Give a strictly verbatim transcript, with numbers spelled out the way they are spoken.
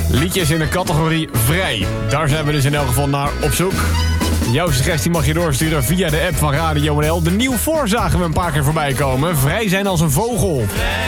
Liedjes in de categorie vrij. Daar zijn we dus in elk geval naar op zoek. Jouw suggestie mag je doorsturen via de app van Radio N L. De nieuw voor zagen we een paar keer voorbij komen. Vrij zijn als een vogel. Vrij